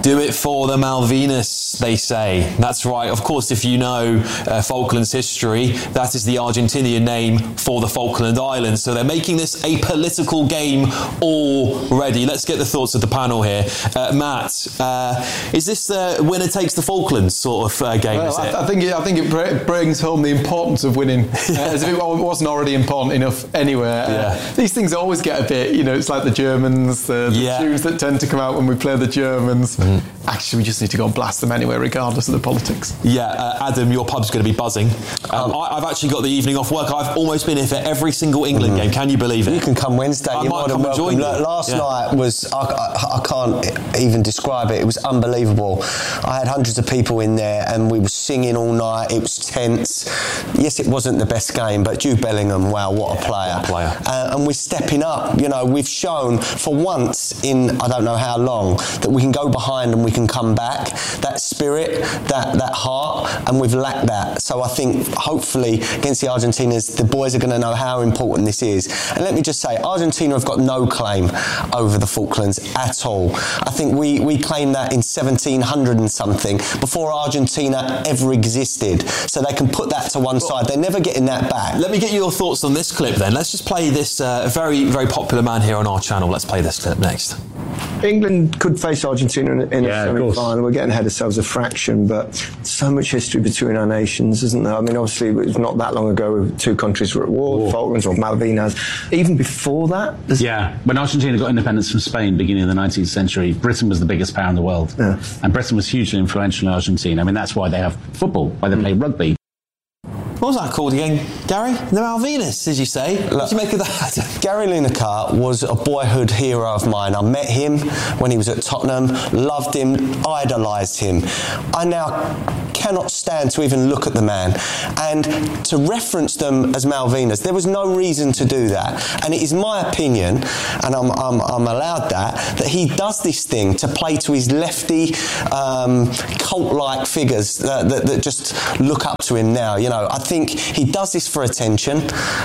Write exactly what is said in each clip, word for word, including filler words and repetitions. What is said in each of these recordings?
Do it for the Malvinas, they say. That's right. Of course, if you know uh, Falklands history, that is the Argentinian name for the Falkland Islands. So they're making this a political game already. Let's get the thoughts of the panel here. Uh, Matt, uh, is this the winner takes the Falklands sort of uh, game? Well, is it? I, I think it, I think it brings home the importance of winning, uh, as if it wasn't already important enough anywhere. Uh, yeah. These things always get a bit, you know, it's like the Germans, uh, the yeah. tunes that tend to come out when we play the Germans. Mm. Actually, we just need to go and blast them anyway, regardless of the politics. Yeah, uh, Adam, your pub's going to be buzzing. Um, um, I, I've actually got the evening off work. I've almost been here for every single England mm. game. Can you believe it? You can come Wednesday. I You're might more come than and join welcome. you. Last yeah. night was, I, I, I can't even describe it. It was unbelievable. I had hundreds of people in there and we were singing all night. It was tense. Yes, it wasn't the best game, but Jude Bellingham, wow, what a player. What a player. Uh, and we're stepping up. You know, we've shown for once in I don't know how long that we can go behind and we can come back. That spirit, that, that heart, and we've lacked that. So I think hopefully against the Argentinas, the boys are going to know how important this is. And let me just say, Argentina have got no claim over the Falklands at all. I think we, we claimed that in seventeen hundred and something, before Argentina ever existed. So they can put that to one side. They're never getting that back. Let me get your thoughts on this clip then. Let's just play this uh, very, very popular man here on our channel. Let's play this clip next. England could face Argentina in, in yeah, a semi-final. We're getting ahead of ourselves a fraction, but so much history between our nations, isn't there? I mean, obviously, it was not that long ago two countries were at war, war. Falklands or Malvinas. Even before that? Yeah, when Argentina got independence from Spain, beginning of the nineteenth century, Britain was the biggest power in the world. Yeah. And Britain was hugely influential in Argentina. I mean, that's why they have football, why they mm. play rugby. What was that called again, Gary? The Malvinas, did you say? Look, what do you make of that? Gary Lineker was a boyhood hero of mine. I met him when he was at Tottenham, loved him, idolised him. I now cannot stand to even look at the man. And to reference them as Malvinas, there was no reason to do that. And it is my opinion, and I'm, I'm, I'm allowed that, that he does this thing to play to his lefty, um, cult-like figures that, that, that just look up to him now. You know, I think he does this for attention.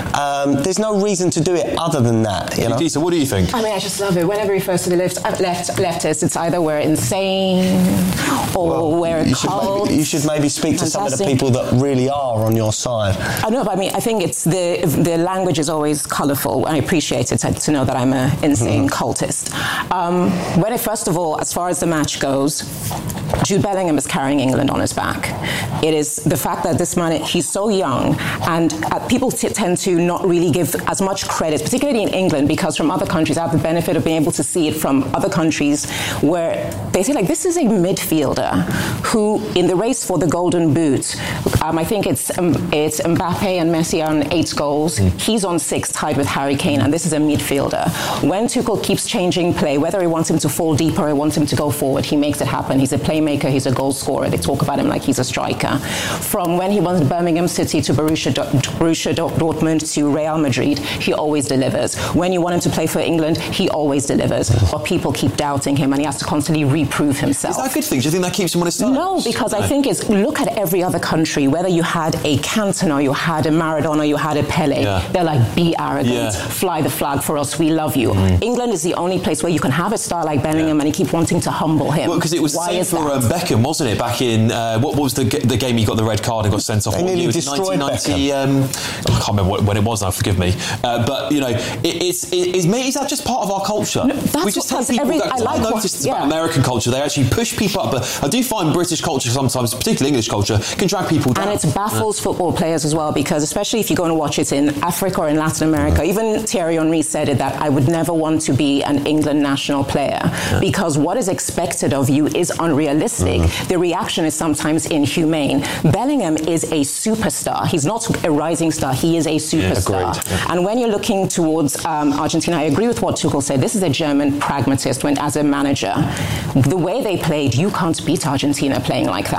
Um, there's no reason to do it other than that. You know? Disa, what do you think? I mean, I just love it. Whenever he refers to the left, left, leftists, it's either we're insane or well, we're a cult. Maybe, you should maybe speak to Fantastic. some of the people that really are on your side. I know, but I mean, I think it's the the language is always colourful. I appreciate it to know that I'm an insane mm-hmm. cultist. Um, when it, first of all, as far as the match goes, Jude Bellingham is carrying England on his back. It is the fact that this man, he's so young, and uh, people t- tend to not really give as much credit, particularly in England, because from other countries, I have the benefit of being able to see it from other countries where they say, like, this is a midfielder who, in the race for the Golden Boot, um, I think it's um, it's Mbappe and Messi on eight goals. Mm. He's on six, tied with Harry Kane, and this is a midfielder. When Tuchel keeps changing play, whether he wants him to fall deeper or he wants him to go forward, he makes it happen. He's a playmaker, he's a goal scorer. They talk about him like he's a striker. From when he went to Birmingham City to Borussia, Borussia Dortmund to Real Madrid, he always delivers. When you want him to play for England, he always delivers. But people keep doubting him, and he has to constantly reprove himself. Is that a good thing? Do you think that keeps him on his side? No, because no. I think it's, look at every other country, whether you had a Cantona, you had a Maradona, you had a Pele, yeah. they're like, be arrogant, yeah. fly the flag for us, we love you. Mm. England is the only place where you can have a star like Bellingham yeah. and you keep wanting to humble him. Well, because it was Why the same for uh, Beckham, wasn't it? Back in, uh, what was the the game he got the red card and got sent off? They nearly destroyed Beckham. Um, I can't remember when it was now, forgive me. Uh, but, you know, it, it's, it, it's, is that just part of our culture? No, that's we just what, have people every, that, I like I noticed what, yeah. about American culture, they actually push people up, but I do find British culture sometimes, particularly English culture, can drag people down. And it baffles yeah. football players as well, because especially if you go and watch it in Africa or in Latin America, mm. even Thierry Henry said it, that I would never want to be an England national player yeah. because what is expected of you is unrealistic. Mm. The reaction is sometimes inhumane. Bellingham is a superstar. He's not a rising star, he is a superstar. Yeah, yeah. And when you're looking towards um, Argentina, I agree with what Tuchel said. This is a German pragmatist when, as a manager, the way they played, you can't beat Argentina playing like that. Yeah.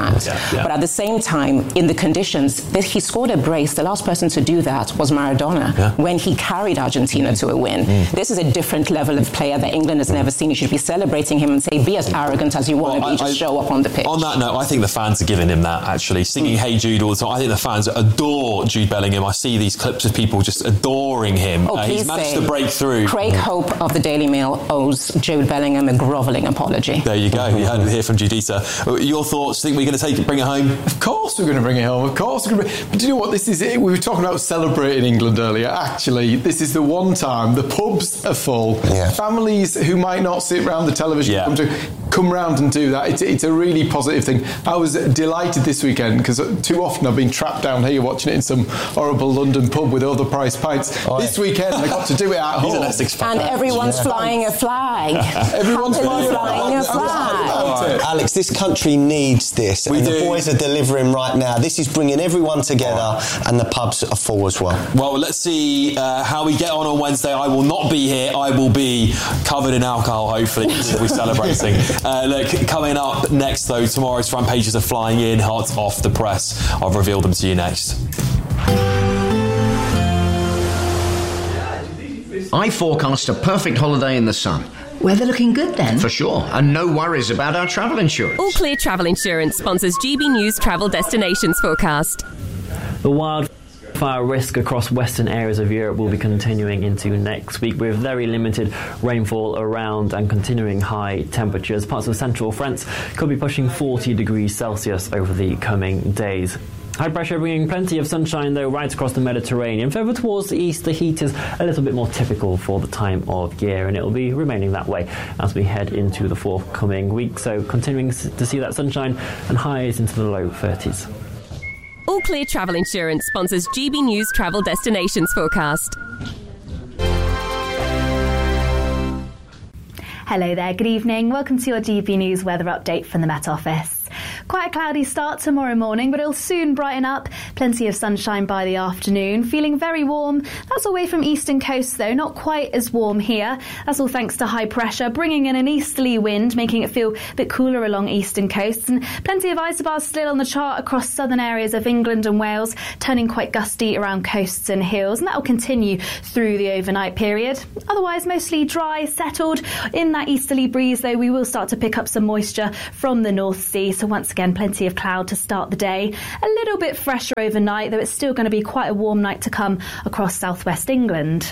Yeah. But at the same time, in the conditions, that he scored a brace. The last person to do that was Maradona yeah. when he carried Argentina to a win. Mm. This is a different level of player that England has never seen. You should be celebrating him and say, be as arrogant as you want well, to be, I, just I, show up on the pitch. On that note, I think the fans are giving him that, actually. Singing mm. Hey Jude all the time. I think the fans adore Jude Bellingham. I see these clips of people just adoring him. Oh, uh, he's managed to break through. Craig Hope of the Daily Mail owes Jude Bellingham a grovelling apology. There you go. You heard it here from Judita. Your thoughts? Think we're going to take it, bring it home? Of course we're going to bring it home. Of course we're going to bring it. But do you know what this is? We were talking about celebrating England earlier. Actually, this is the one time the pubs are full. Yeah. Families who might not sit around the television yeah. come to come round and do that. It's, it's a really positive thing. I was delighted this weekend because too often I've been trapped down here watching it in some horrible London pub with overpriced pints. Oh, this weekend I got to do it at home. And everyone's yeah. flying a flag. Everyone's flying, flying a flag. Alex, this country needs this. We and do. The boys are delivering right now. This is bringing everyone together and the pubs are full as well. Well, let's see uh, how we get on on Wednesday. I will not be here. I will be covered in alcohol, hopefully. We're celebrating. Uh, look, coming up next, though, tomorrow's front pages are flying in, hot off the press. I'll reveal them to you next. I forecast a perfect holiday in the sun. Weather looking good then? For sure, and no worries about our travel insurance. All Clear Travel Insurance sponsors G B News Travel Destinations Forecast. The wildfire risk across western areas of Europe will be continuing into next week with very limited rainfall around and continuing high temperatures. Parts of central France could be pushing forty degrees Celsius over the coming days. High pressure bringing plenty of sunshine, though, right across the Mediterranean. Further towards the east, the heat is a little bit more typical for the time of year, and it will be remaining that way as we head into the forthcoming week. So continuing to see that sunshine and highs into the low thirties. All Clear Travel Insurance sponsors G B News Travel Destinations Forecast. Hello there, good evening. Welcome to your G B News weather update from the Met Office. Quite a cloudy start tomorrow morning, but it'll soon brighten up. Plenty of sunshine by the afternoon. Feeling very warm. That's away from eastern coast, though. Not quite as warm here. That's all thanks to high pressure, bringing in an easterly wind, making it feel a bit cooler along eastern coasts. And plenty of isobars still on the chart across southern areas of England and Wales, turning quite gusty around coasts and hills. And that will continue through the overnight period. Otherwise, mostly dry, settled. In that easterly breeze, though, we will start to pick up some moisture from the North Sea. So once again, plenty of cloud to start the day. A little bit fresher overnight, though it's still going to be quite a warm night to come across southwest England.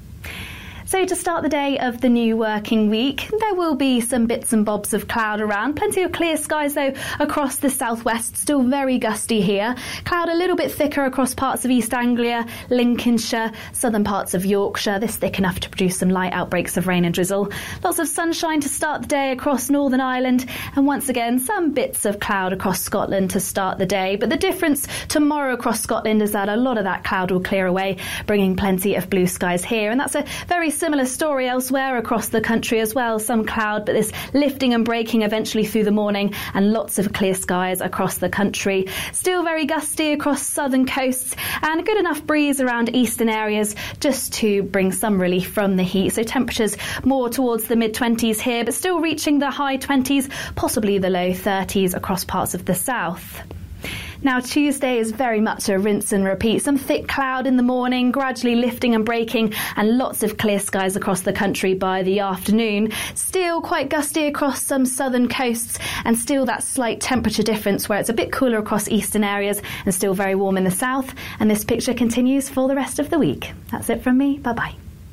So to start the day of the new working week, there will be some bits and bobs of cloud around. Plenty of clear skies, though, across the southwest. Still very gusty here. Cloud a little bit thicker across parts of East Anglia, Lincolnshire, southern parts of Yorkshire. This thick enough to produce some light outbreaks of rain and drizzle. Lots of sunshine to start the day across Northern Ireland. And once again, some bits of cloud across Scotland to start the day. But the difference tomorrow across Scotland is that a lot of that cloud will clear away, bringing plenty of blue skies here. And that's a very similar story elsewhere across the country as well. Some cloud, but this lifting and breaking eventually through the morning, and lots of clear skies across the country. Still very gusty across southern coasts, and a good enough breeze around eastern areas just to bring some relief from the heat. So temperatures more towards the mid twenties here, but still reaching the high twenties, possibly the low thirties across parts of the south. Now, Tuesday is very much a rinse and repeat. Some thick cloud in the morning, gradually lifting and breaking, and lots of clear skies across the country by the afternoon. Still quite gusty across some southern coasts, and still that slight temperature difference where it's a bit cooler across eastern areas and still very warm in the south. And this picture continues for the rest of the week. That's it from me. Bye-bye.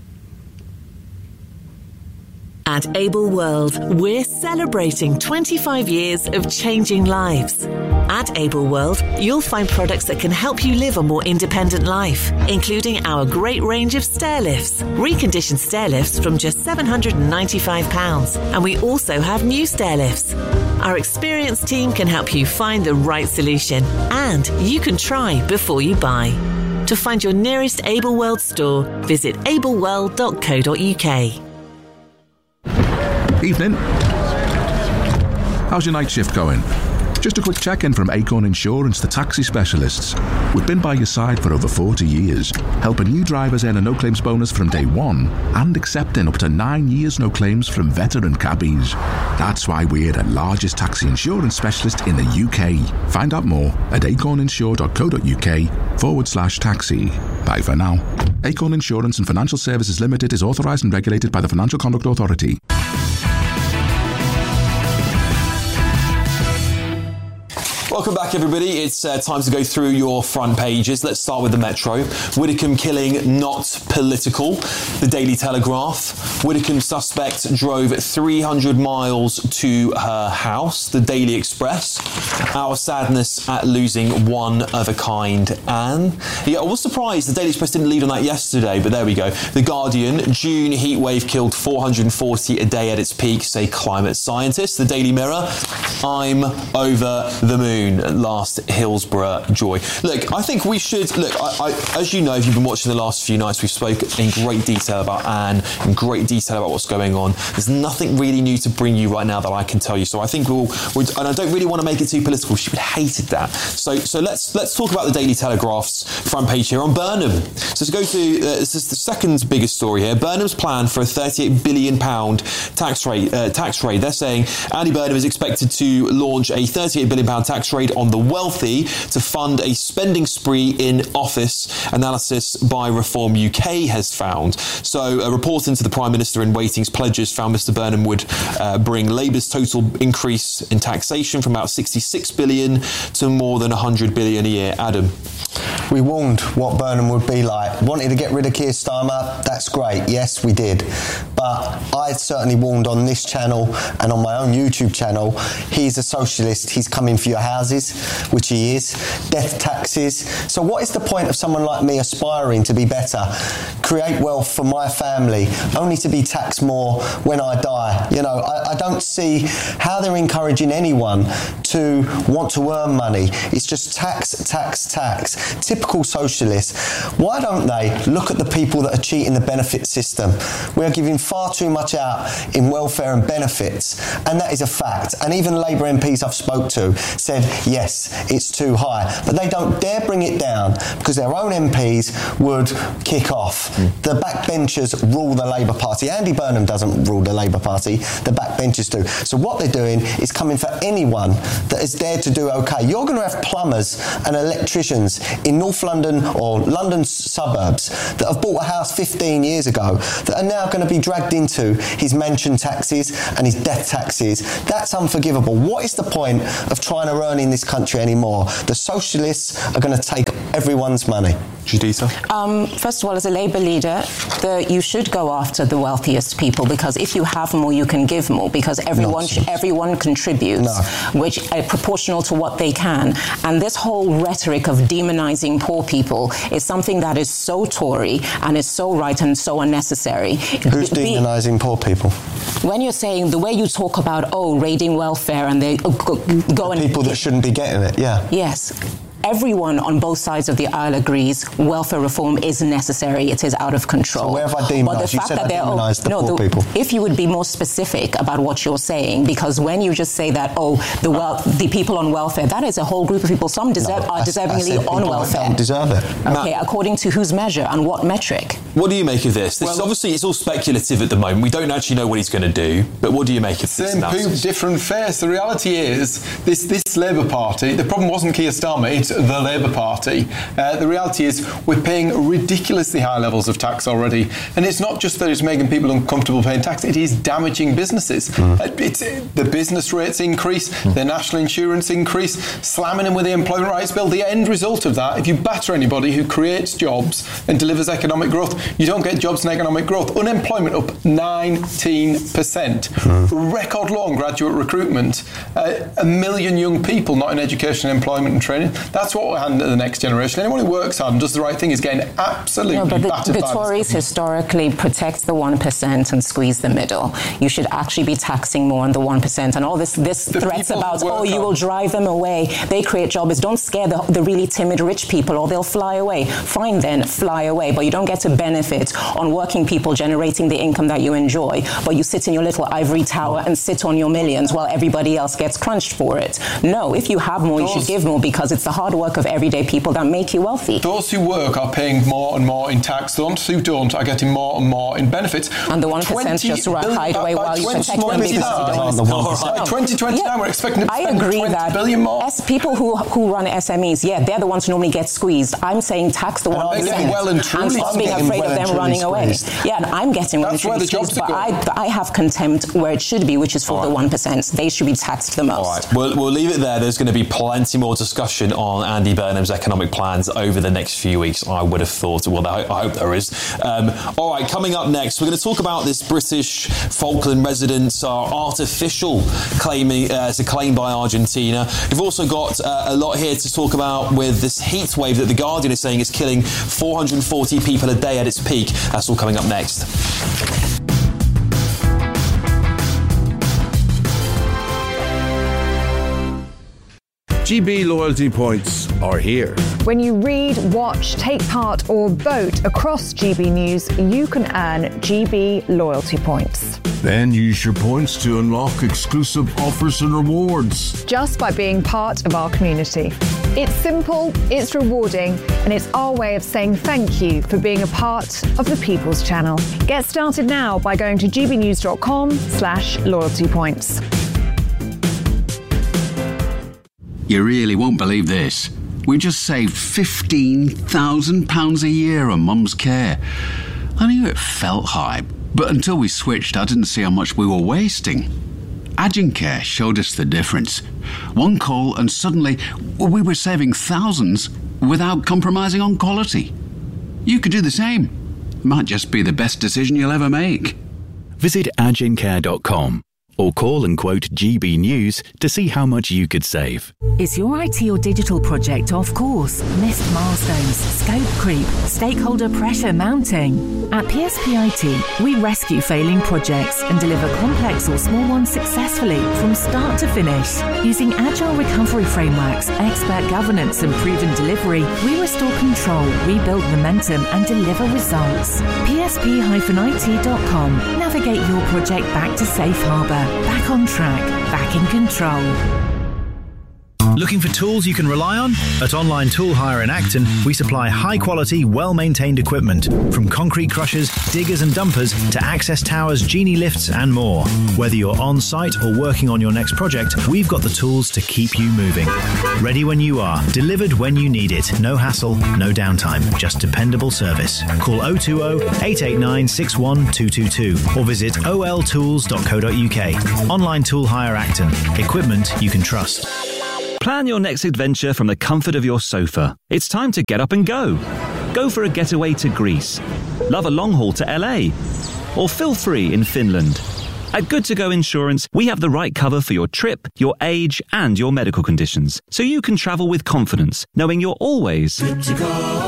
At Able World, we're celebrating twenty-five years of changing lives. At Able World, you'll find products that can help you live a more independent life, including our great range of stair lifts, reconditioned stair lifts from just seven hundred ninety-five pounds. And we also have new stair lifts. Our experienced team can help you find the right solution, and you can try before you buy. To find your nearest Able World store, visit able world dot co dot uk. Evening. How's your night shift going? Just a quick check-in from Acorn Insurance, the taxi specialists. We've been by your side for over forty years, helping new drivers earn a no-claims bonus from day one and accepting up to nine years no claims from veteran cabbies. That's why we're the largest taxi insurance specialist in the U K. Find out more at acorninsure.co.uk forward slash taxi. Bye for now. Acorn Insurance and Financial Services Limited is authorised and regulated by the Financial Conduct Authority. Welcome back, everybody. It's uh, time to go through your front pages. Let's start with the Metro. Widdicombe killing not political. The Daily Telegraph. Widdicombe suspect drove three hundred miles to her house. The Daily Express. Our sadness at losing one of a kind Anne. Yeah, I was surprised the Daily Express didn't lead on that yesterday, but there we go. The Guardian. June heatwave killed four hundred forty a day at its peak, say climate scientists. The Daily Mirror. I'm over the moon. Last Hillsborough joy. Look, I think we should look. I, I, as you know, if you've been watching the last few nights, we've spoken in great detail about Anne, in great detail about what's going on. There's nothing really new to bring you right now that I can tell you. So I think we'll, we'll and I don't really want to make it too political. She would have hated that. So, so let's let's talk about the Daily Telegraph's front page here on Burnham. So to go to uh, this is the second biggest story here. Burnham's plan for a thirty-eight billion pound tax rate. Uh, tax rate. They're saying Andy Burnham is expected to launch a thirty-eight billion pound tax rate on the wealthy to fund a spending spree in office, analysis by Reform U K has found. So a report into the Prime Minister in waiting's pledges found Mr Burnham would uh, bring Labour's total increase in taxation from about sixty-six billion to more than one hundred billion a year. Adam? We warned what Burnham would be like. Wanted to get rid of Keir Starmer, that's great, yes we did. But I certainly warned on this channel and on my own YouTube channel, he's a socialist, he's coming for your houses, which he is, death taxes. So what is the point of someone like me aspiring to be better, create wealth for my family, only to be taxed more when I die? You know, I, I don't see how they're encouraging anyone to want to earn money. It's just tax, tax, tax. Typical socialists. Why don't they look at the people that are cheating the benefit system? We're giving far too much out in welfare and benefits, and that is a fact. And even Labour M Ps I've spoke to said, yes, it's too high. But they don't dare bring it down because their own M Ps would kick off. Mm. The backbenchers rule the Labour Party. Andy Burnham doesn't rule the Labour Party, the backbenchers do. So what they're doing is coming for anyone that has dared to do okay. You're going to have plumbers and electricians in North London or London suburbs that have bought a house fifteen years ago that are now going to be dragged into his mansion taxes and his death taxes. That's unforgivable. What is the point of trying to earn in this country anymore? The socialists are going to take everyone's money. Juditha? Um, first of all, as a Labour leader, the, you should go after the wealthiest people, because if you have more, you can give more, because everyone sh- everyone contributes, no. which are proportional to what they can. And this whole rhetoric of demonising poor people is something that is so Tory and is so right and so unnecessary. Who's Be- demonising poor people? When you're saying the way you talk about, oh, raiding welfare and they uh, go, go the and... people that shouldn't be getting it, yeah. Yes. Everyone on both sides of the aisle agrees welfare reform is necessary. It is out of control. So where have I demonised? You said I demonised the no, poor the, people. If you would be more specific about what you're saying, because when you just say that, oh, the well, the people on welfare, that is a whole group of people. Some deserve, no, are deservingly I, I on welfare. Don't deserve it. Okay, Matt, according to whose measure and what metric? What do you make of this? This well, is obviously it's all speculative at the moment. We don't actually know what he's going to do. But what do you make of same this? Same poop, different face. The reality is this this Labour Party. The problem wasn't Keir Starmer. It's the Labour Party. Uh, the reality is we're paying ridiculously high levels of tax already, and it's not just that it's making people uncomfortable paying tax, it is damaging businesses. Mm. Uh, it's, the business rates increase, mm. the national insurance increase, slamming them with the Employment Rights Bill. The end result of that, if you batter anybody who creates jobs and delivers economic growth, you don't get jobs and economic growth. Unemployment up nineteen percent. Mm. Record low on graduate recruitment. Uh, a million young people not in education, employment and training. That's That's what we're handing to the next generation. Anyone who works hard and does the right thing is getting absolutely no, but the, battered the by Tories historically protect the one percent and squeeze the middle. You should actually be taxing more on the one percent. And all this, this threats about, oh, you will drive them away. They create jobs. Don't scare the, the really timid rich people or they'll fly away. Fine then, fly away. But you don't get to benefit on working people generating the income that you enjoy. But you sit in your little ivory tower and sit on your millions while everybody else gets crunched for it. No, if you have more, you should give more because it's the hard work of everyday people that make you wealthy. Those who work are paying more and more in tax. Those who don't are getting more and more in benefits. And the one percent just hide away while you protect them because you don't want to. By twenty twenty-nine, yeah, we're expecting to I spend agree twenty that billion more. As people who who run S M Es, yeah, they're the ones who normally get squeezed. I'm saying tax the one percent. Well and truly. And stop being afraid well of them running squeezed. away. Yeah, and I'm getting well and truly squeezed, but I, I have contempt where it should be, which is for right. the one percent. They should be taxed the most. All right, we'll, we'll leave it there. There's going to be plenty more discussion on Andy Burnham's economic plans over the next few weeks, I would have thought. Well, I hope there is. Um, all right, coming up next, we're going to talk about this British Falkland residents are artificial claiming, uh, it's a claim by Argentina. We've also got uh, a lot here to talk about with this heat wave that The Guardian is saying is killing four hundred forty people a day at its peak. That's all coming up next. G B loyalty points are here. When you read, watch, take part or vote across G B News, you can earn G B loyalty points. Then use your points to unlock exclusive offers and rewards. Just by being part of our community. It's simple, it's rewarding, and it's our way of saying thank you for being a part of the People's Channel. Get started now by going to gbnews.com slash loyalty points. You really won't believe this. We just saved fifteen thousand pounds a year on Mum's care. I knew it felt high, but until we switched, I didn't see how much we were wasting. Agencare showed us the difference. One call and suddenly we were saving thousands without compromising on quality. You could do the same. Might just be the best decision you'll ever make. Visit agencare dot com or call and quote G B News to see how much you could save. Is your I T or digital project off course? Missed milestones, scope creep, stakeholder pressure mounting? At P S P I T, we rescue failing projects and deliver complex or small ones successfully from start to finish. Using agile recovery frameworks, expert governance and proven delivery, we restore control, rebuild momentum and deliver results. P S P I T dot com. Navigate your project back to safe harbour. Back on track, back in control. Looking for tools you can rely on? At Online Tool Hire in Acton, we supply high-quality, well-maintained equipment, from concrete crushers, diggers and dumpers to access towers, genie lifts and more. Whether you're on-site or working on your next project, we've got the tools to keep you moving. Ready when you are, delivered when you need it. No hassle, no downtime, just dependable service. Call oh two oh, eight eight nine, six one two two two or visit o l tools dot co dot u k. Online Tool Hire Acton. Equipment you can trust. Plan your next adventure from the comfort of your sofa. It's time to get up and go. Go for a getaway to Greece. Love a long haul to L A. Or feel free in Finland. At Good To Go Insurance, we have the right cover for your trip, your age, and your medical conditions, so you can travel with confidence, knowing you're always good to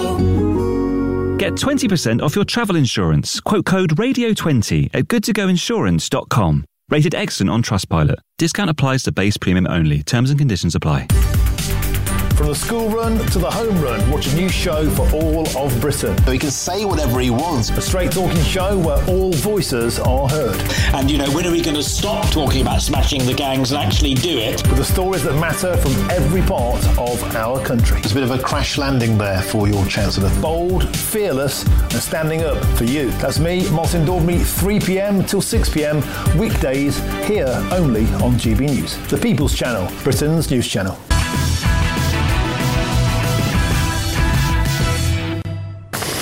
go. Get twenty percent off your travel insurance. Quote code radio twenty at good to go insurance dot com. Rated excellent on Trustpilot. Discount applies to base premium only. Terms and conditions apply. From the school run to the home run, watch a new show for all of Britain. He can say whatever he wants. A straight talking show where all voices are heard. And, you know, when are we going to stop talking about smashing the gangs and actually do it? With the stories that matter from every part of our country. It's a bit of a crash landing there for your Chancellor. Bold, fearless and standing up for you. That's me, Martin Daubney, three p.m. till six p.m. weekdays here only on G B News. The People's Channel, Britain's news channel. All right,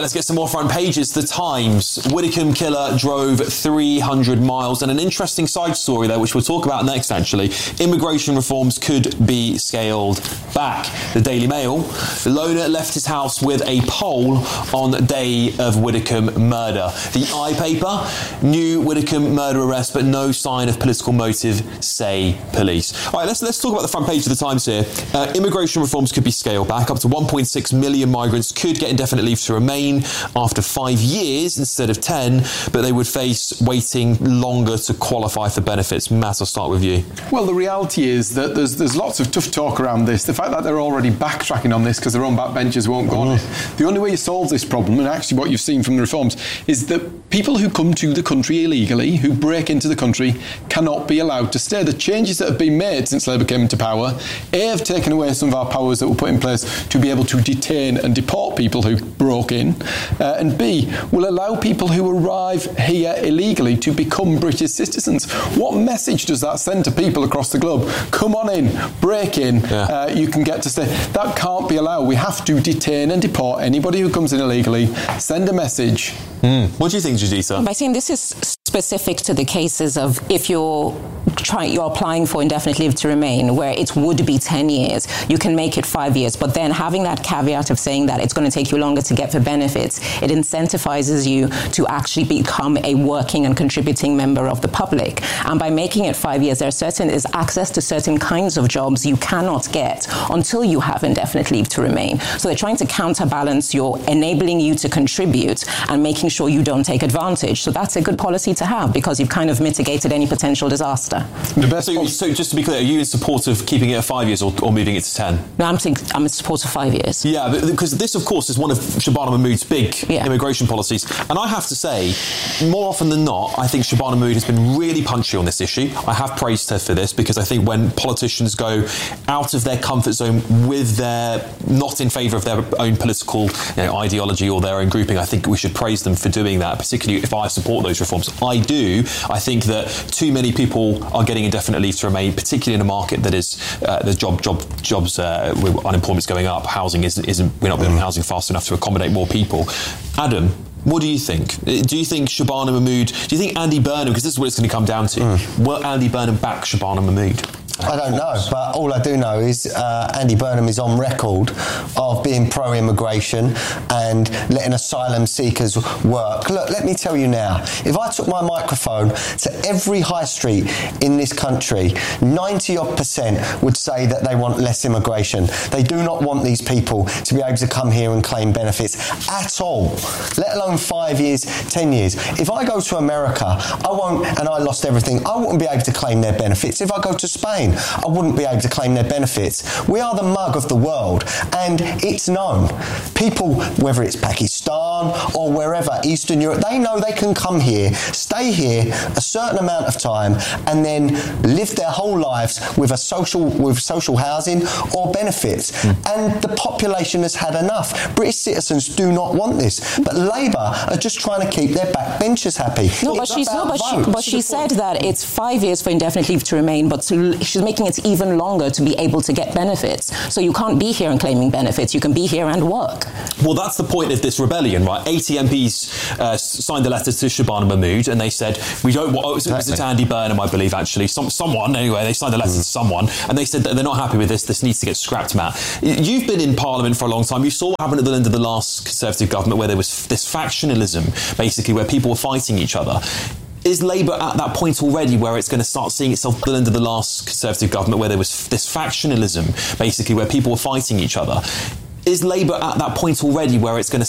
let's get some more front pages. The Times. Widdicombe killer drove three hundred miles. And an interesting side story there, which we'll talk about next, actually. Immigration reforms could be scaled back. The Daily Mail. The loner left his house with a pole on day of Widdicombe murder. The I paper. New Widdicombe murder arrest, but no sign of political motive, say police. All right, let's, let's talk about the front page of the Times here. Uh, immigration reforms could be scaled back. Up to one point six million migrants could get indefinite leave to remain after five years instead of ten, but they would face waiting longer to qualify for benefits. Matt, I'll start with you. Well, the reality is that there's there's lots of tough talk around this. The fact that they're already backtracking on this because their own backbenchers won't go on it. The only way you solve this problem, and actually what you've seen from the reforms, is that people who come to the country illegally, who break into the country, cannot be allowed to stay. The changes that have been made since Labour came into power, A, have taken away some of our powers that were put in place to be able to detain and deport people who broke in, uh, and B, will allow people who arrive here illegally to become British citizens. What message does that send to people across the globe? Come on in, break in, yeah. uh, you can get to stay. That can't be allowed. We have to detain and deport anybody who comes in illegally, send a message. Mm. What do you think, Juditha? By saying this is specific to the cases of if you're trying, you're applying for indefinite leave to remain, where it would be ten years, you can make it five years. But then having that caveat of saying that it's going to take you longer to get the benefits, it incentivizes you to actually become a working and contributing member of the public. And by making it five years, there are certain is access to certain kinds of jobs you cannot get until you have indefinite leave to remain. So they're trying to counterbalance your enabling you to contribute and making sure you don't take advantage. So that's a good policy to have because you've kind of mitigated any potential disaster. The best so, so just to be clear, are you in support of keeping it at five years or, or moving it to ten? No, I'm, think, I'm in support of five years. Yeah, but, because this, of course, is one of Shabana Mahmood's big yeah. immigration policies. And I have to say, more often than not, I think Shabana Mahmood has been really punchy on this issue. I have praised her for this because I think when politicians go out of their comfort zone with their, not in favour of their own political you know, ideology or their own grouping, I think we should praise them for doing that, particularly if I support those reforms. I do. I think that too many people are getting indefinite leave to remain, particularly in a market that is, uh, the job, job, jobs, uh, unemployment's going up, housing isn't, isn't, we're not building housing fast enough to accommodate more people. Adam, what do you think? Do you think Shabana Mahmood, do you think Andy Burnham, because this is what it's going to come down to, mm. will Andy Burnham back Shabana Mahmood? I don't know, but all I do know is uh, Andy Burnham is on record of being pro-immigration and letting asylum seekers work. Look, let me tell you now, if I took my microphone to every high street in this country, ninety odd percent would say that they want less immigration. They do not want these people to be able to come here and claim benefits at all, let alone five years, ten years. If I go to America, I won't, and I lost everything, I wouldn't be able to claim their benefits. If I go to Spain, I wouldn't be able to claim their benefits. We are the mug of the world, and it's known. People, whether it's Pakistan or wherever, Eastern Europe, they know they can come here, stay here a certain amount of time, and then live their whole lives with a social, with social housing or benefits. Mm. And the population has had enough. British citizens do not want this, but Labour are just trying to keep their backbenchers happy. No, but she's no, but she, but she said that it's five years for indefinite leave to remain, but to, she's making it even longer to be able to get benefits. So you can't be here and claiming benefits. You can be here and work. Well, that's the point of this rebellion, right? eighty M Ps uh, signed a letter to Shabana Mahmood, and they said we don't want. Oh, it was, exactly. it was Andy Burnham, I believe, actually. Some, someone anyway. They signed a letter mm. to someone, and they said that they're not happy with this. This needs to get scrapped, Matt. You've been in Parliament for a long time. You saw what happened at the end of the last Conservative government, where there was this factionalism, basically, where people were fighting each other. Is Labour at that point already where it's going to start seeing itself at the end of the last Conservative government, where there was this factionalism, basically, where people were fighting each other? Is Labour at that point already where it's going to